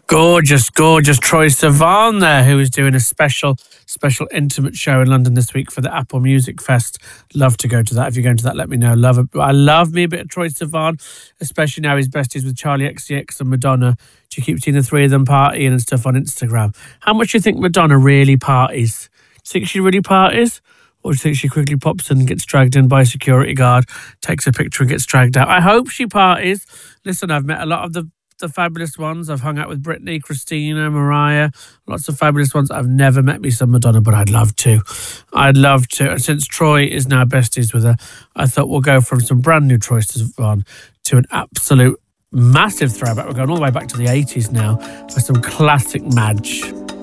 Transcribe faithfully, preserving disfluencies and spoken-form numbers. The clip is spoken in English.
Gorgeous, gorgeous Troye Sivan there, who is doing a special, special intimate show in London this week for the Apple Music Fest. Love to go to that. If you're going to that, let me know. Love it. I love me a bit of Troye Sivan, especially now he's besties with Charlie X C X and Madonna. Do you keep seeing the three of them partying and stuff on Instagram? How much do you think Madonna really parties? Do you think she really parties? Or do you think she quickly pops in and gets dragged in by a security guard, takes a picture and gets dragged out? I hope she parties. Listen, I've met a lot of the the fabulous ones. I've hung out with Britney, Christina, Mariah, lots of fabulous ones. I've never met me some Madonna, but I'd love to. I'd love to. And since Troy is now besties with her, I thought we'll go from some brand new Troye Sivan to an absolute massive throwback. We're going all the way back to the eighties now for some classic Madge.